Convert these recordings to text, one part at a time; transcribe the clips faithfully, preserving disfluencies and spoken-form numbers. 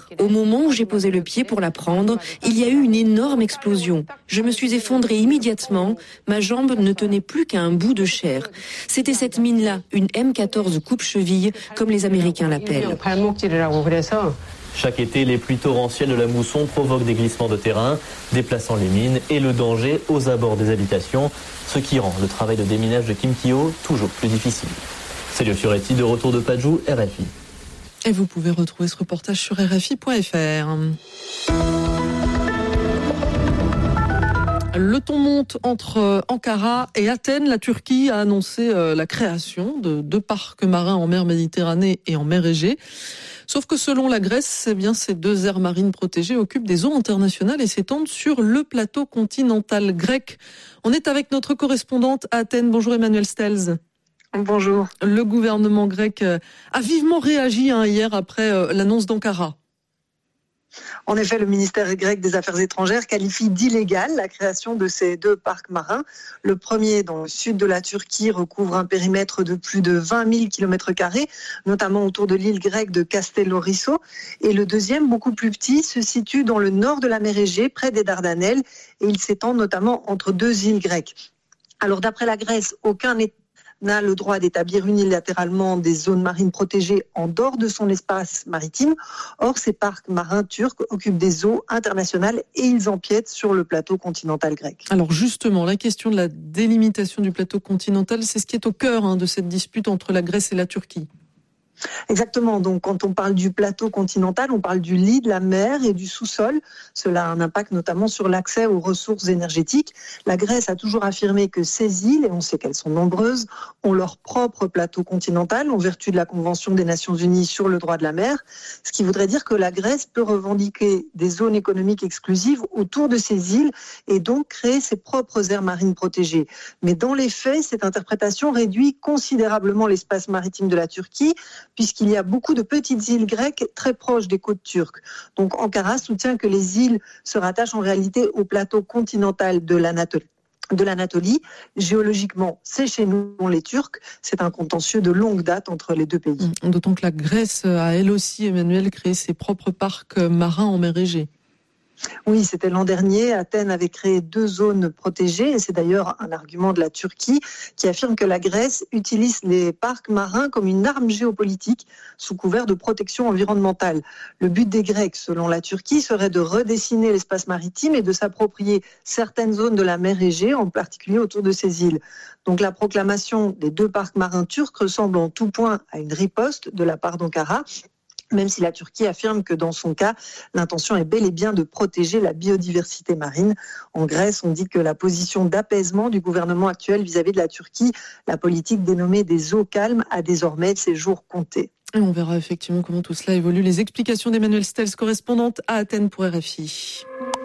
Au moment où j'ai posé le pied pour la prendre, il y a eu une énorme explosion. Je me suis effondrée immédiatement. Ma jambe ne tenait plus qu'à un bout de chair. C'était cette mine-là, une M quatorze coupe-cheville, comme les Américains l'appellent. Chaque été, les pluies torrentielles de la mousson provoquent des glissements de terrain, déplaçant les mines et le danger aux abords des habitations, ce qui rend le travail de déminage de Kim Ki-ho toujours plus difficile. Célio Fioretti, de retour de Pajou, R F I. Et vous pouvez retrouver ce reportage sur R F I point F R. Le ton monte entre Ankara et Athènes. La Turquie a annoncé la création de deux parcs marins en mer Méditerranée et en mer Égée. Sauf que selon la Grèce, eh bien, ces deux aires marines protégées occupent des eaux internationales et s'étendent sur le plateau continental grec. On est avec notre correspondante à Athènes. Bonjour Emmanuel Stelz. Bonjour. Le gouvernement grec a vivement réagi hein, hier après l'annonce d'Ankara. En effet, le ministère grec des Affaires étrangères qualifie d'illégale la création de ces deux parcs marins. Le premier, dans le sud de la Turquie, recouvre un périmètre de plus de vingt mille kilomètres carrés, notamment autour de l'île grecque de Castellorisso. Et le deuxième, beaucoup plus petit, se situe dans le nord de la mer Égée, près des Dardanelles, et il s'étend notamment entre deux îles grecques. Alors, d'après la Grèce, aucun État n'a le droit d'établir unilatéralement des zones marines protégées en dehors de son espace maritime. Or, ces parcs marins turcs occupent des eaux internationales et ils empiètent sur le plateau continental grec. Alors justement, la question de la délimitation du plateau continental, c'est ce qui est au cœur hein, de cette dispute entre la Grèce et la Turquie. Exactement. Donc, quand on parle du plateau continental, on parle du lit de la mer et du sous-sol. Cela a un impact notamment sur l'accès aux ressources énergétiques. La Grèce a toujours affirmé que ces îles, et on sait qu'elles sont nombreuses, ont leur propre plateau continental en vertu de la Convention des Nations Unies sur le droit de la mer. Ce qui voudrait dire que la Grèce peut revendiquer des zones économiques exclusives autour de ces îles et donc créer ses propres aires marines protégées. Mais dans les faits, cette interprétation réduit considérablement l'espace maritime de la Turquie, puisqu'il y a beaucoup de petites îles grecques très proches des côtes turques. Donc Ankara soutient que les îles se rattachent en réalité au plateau continental de l'Anatolie. de l'Anatolie. Géologiquement, c'est chez nous les Turcs. C'est un contentieux de longue date entre les deux pays. D'autant que la Grèce a elle aussi, Emmanuel, créé ses propres parcs marins en mer Égée. Oui, c'était l'an dernier. Athènes avait créé deux zones protégées et c'est d'ailleurs un argument de la Turquie qui affirme que la Grèce utilise les parcs marins comme une arme géopolitique sous couvert de protection environnementale. Le but des Grecs, selon la Turquie, serait de redessiner l'espace maritime et de s'approprier certaines zones de la mer Égée, en particulier autour de ces îles. Donc la proclamation des deux parcs marins turcs ressemble en tout point à une riposte de la part d'Ankara, même si la Turquie affirme que dans son cas, l'intention est bel et bien de protéger la biodiversité marine. En Grèce, on dit que la position d'apaisement du gouvernement actuel vis-à-vis de la Turquie, la politique dénommée des eaux calmes, a désormais ses jours comptés. Et on verra effectivement comment tout cela évolue. Les explications d'Emmanuel Stelz, correspondante à Athènes pour R F I.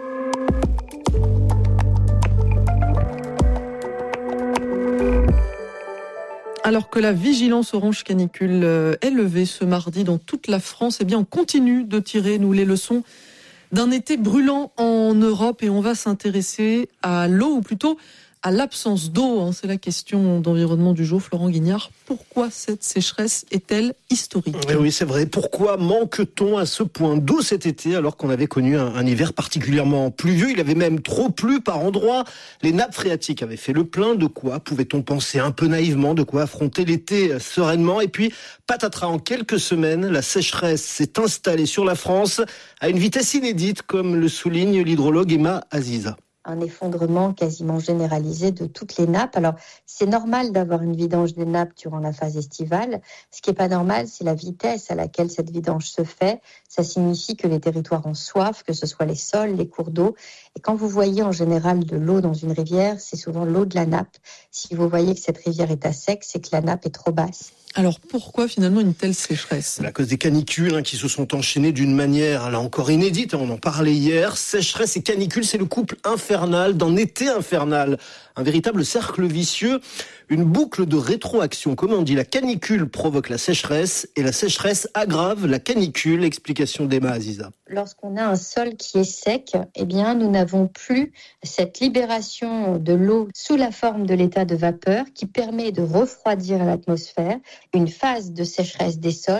Alors que la vigilance orange canicule est levée ce mardi dans toute la France, eh bien on continue de tirer, nous, les leçons d'un été brûlant en Europe et on va s'intéresser à l'eau, ou plutôt à l'absence d'eau. C'est la question d'environnement du jour. Florent Guignard, pourquoi cette sécheresse est-elle historique ? Oui, c'est vrai. Pourquoi manque-t-on à ce point d'eau cet été alors qu'on avait connu un, un hiver particulièrement pluvieux ? Il avait même trop plu par endroits. Les nappes phréatiques avaient fait le plein. De quoi pouvait-on penser un peu naïvement ? De quoi affronter l'été sereinement ? Et puis, patatras, en quelques semaines, la sécheresse s'est installée sur la France à une vitesse inédite, comme le souligne l'hydrologue Emma Aziza. Un effondrement quasiment généralisé de toutes les nappes. Alors, c'est normal d'avoir une vidange des nappes durant la phase estivale. Ce qui n'est pas normal, c'est la vitesse à laquelle cette vidange se fait. Ça signifie que les territoires ont soif, que ce soit les sols, les cours d'eau. Et quand vous voyez en général de l'eau dans une rivière, c'est souvent l'eau de la nappe. Si vous voyez que cette rivière est à sec, c'est que la nappe est trop basse. Alors pourquoi finalement une telle sécheresse ? À cause des canicules hein, qui se sont enchaînées d'une manière là encore inédite, on en parlait hier. Sécheresse et canicule, c'est le couple infernal d'un été infernal. Un véritable cercle vicieux, une boucle de rétroaction. Comme on dit, la canicule provoque la sécheresse et la sécheresse aggrave la canicule. Explication d'Emma Aziza. Lorsqu'on a un sol qui est sec, eh bien, nous n'avons plus cette libération de l'eau sous la forme de l'état de vapeur qui permet de refroidir l'atmosphère. Une phase de sécheresse des sols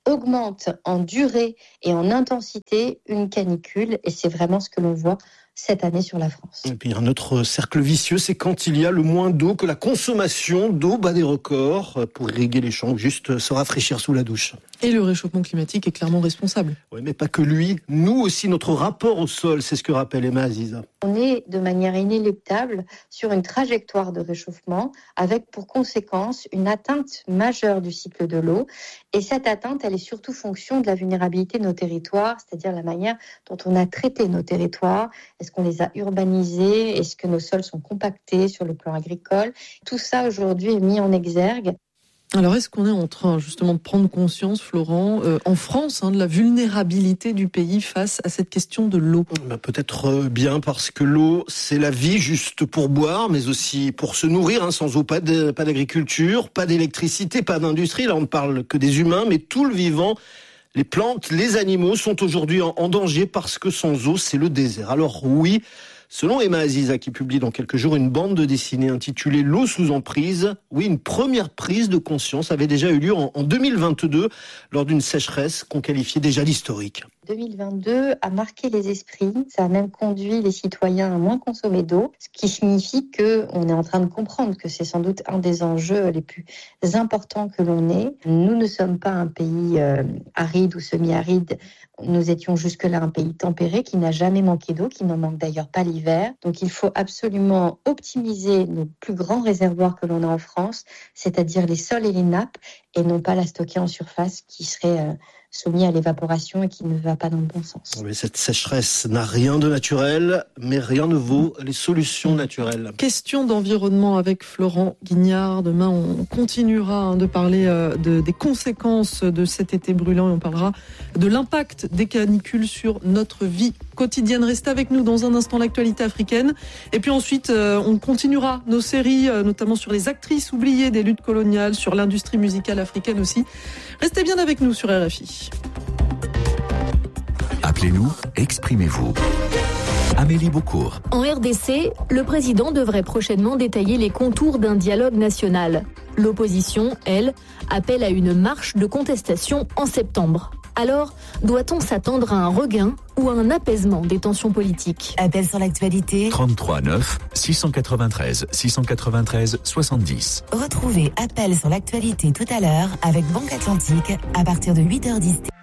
augmente en durée et en intensité une canicule, et c'est vraiment ce que l'on voit cette année sur la France. Et puis un autre cercle vicieux, c'est quand il y a le moins d'eau, que la consommation d'eau bat des records pour irriguer les champs, juste se rafraîchir sous la douche. Et le réchauffement climatique est clairement responsable. Oui, mais pas que lui. Nous aussi, notre rapport au sol, c'est ce que rappelle Emma Aziza. On est de manière inéluctable sur une trajectoire de réchauffement avec pour conséquence une atteinte majeure du cycle de l'eau. Et cette atteinte, elle est surtout fonction de la vulnérabilité de nos territoires, c'est-à-dire la manière dont on a traité nos territoires. Est-ce qu'on les a urbanisés? Est-ce que nos sols sont compactés sur le plan agricole? Tout ça aujourd'hui est mis en exergue. Alors, est-ce qu'on est en train justement de prendre conscience, Florent, euh, en France, hein, de la vulnérabilité du pays face à cette question de l'eau? Ben peut-être bien, parce que l'eau, c'est la vie, juste pour boire, mais aussi pour se nourrir. Hein. Sans eau, pas de, pas d'agriculture, pas d'électricité, pas d'industrie. Là, on ne parle que des humains, mais tout le vivant, les plantes, les animaux sont aujourd'hui en, en danger parce que sans eau, c'est le désert. Alors oui, selon Emma Aziza, qui publie dans quelques jours une bande de dessinée intitulée « L'eau sous emprise », oui, une première prise de conscience avait déjà eu lieu en, en deux mille vingt-deux, lors d'une sécheresse qu'on qualifiait déjà d'historique. deux mille vingt-deux a marqué les esprits, ça a même conduit les citoyens à moins consommer d'eau, ce qui signifie qu'on est en train de comprendre que c'est sans doute un des enjeux les plus importants que l'on ait. Nous ne sommes pas un pays euh, aride ou semi-aride, nous étions jusque-là un pays tempéré qui n'a jamais manqué d'eau, qui n'en manque d'ailleurs pas l'hiver. Donc il faut absolument optimiser nos plus grands réservoirs que l'on a en France, c'est-à-dire les sols et les nappes, et non pas la stocker en surface qui serait euh, soumis à l'évaporation et qui ne va pas dans le bon sens. Oui, cette sécheresse n'a rien de naturel, mais rien ne vaut les solutions naturelles. Question d'environnement avec Florent Guignard. Demain, on continuera hein, de parler euh, de, des conséquences de cet été brûlant et on parlera de l'impact des canicules sur notre vie quotidienne. Restez avec nous dans un instant, l'actualité africaine. Et puis ensuite, euh, on continuera nos séries, euh, notamment sur les actrices oubliées des luttes coloniales, sur l'industrie musicale africaine aussi. Restez bien avec nous sur R F I. Appelez-nous, exprimez-vous. Amélie Beaucourt. En R D C, le président devrait prochainement détailler les contours d'un dialogue national. L'opposition, elle, appelle à une marche de contestation en septembre. Alors, doit-on s'attendre à un regain ou à un apaisement des tensions politiques? Appel sur l'actualité. trente-trois neuf, six cent quatre-vingt-treize, six cent quatre-vingt-treize, soixante-dix. Retrouvez Appel sur l'actualité tout à l'heure avec Banque Atlantique à partir de huit heures dix.